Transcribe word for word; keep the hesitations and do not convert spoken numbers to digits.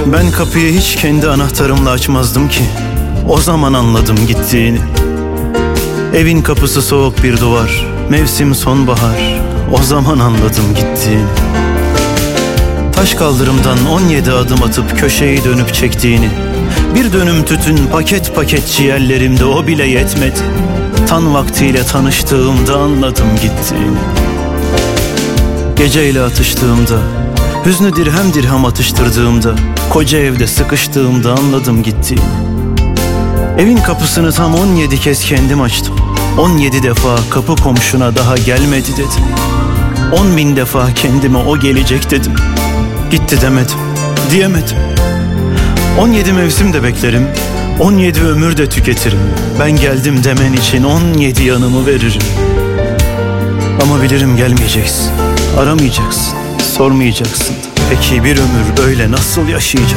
Ben kapıyı hiç kendi anahtarımla açmazdım ki. O zaman anladım gittiğini. Evin kapısı soğuk bir duvar, mevsim sonbahar. O zaman anladım gittiğini. Taş kaldırımdan on yedi adım atıp köşeyi dönüp çektiğini. Bir dönüm tütün paket paket ciğerlerimde, o bile yetmedi. Tan vaktiyle tanıştığımda anladım gittiğini. Geceyle atıştığımda, hüznü dirhem dirhem atıştırdığımda, koca evde sıkıştığımda anladım gittiğini. Evin kapısını tam on yedi kez kendim açtım. On yedi defa kapı komşuna daha gelmedi dedim. On bin defa kendime o gelecek dedim. Gitti demedim, diyemedim. On yedi mevsim de beklerim, on yedi ömür de tüketirim. Ben geldim demen için on yedi yanımı veririm. Ama bilirim gelmeyeceksin, aramayacaksın, sormayacaksın. Peki bir ömür böyle nasıl yaşayacaksın?